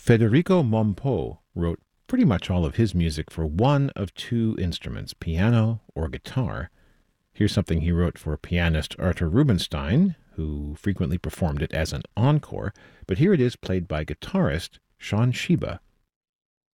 Federico Mompo wrote pretty much all of his music for one of two instruments, piano or guitar. Here's something he wrote for pianist Arthur Rubinstein, who frequently performed it as an encore, but here it is played by guitarist Sean Sheba.